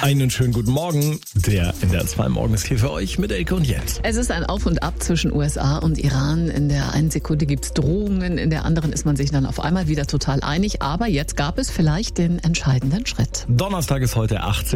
Einen schönen guten Morgen. Der NDR 2 Morgen ist hier für euch mit Elke und Jens. Es ist ein Auf und Ab zwischen USA und Iran. In der einen Sekunde gibt's Drohungen, in der anderen ist man sich dann auf einmal wieder total einig. Aber jetzt gab es vielleicht den entscheidenden Schritt. Donnerstag ist heute 18.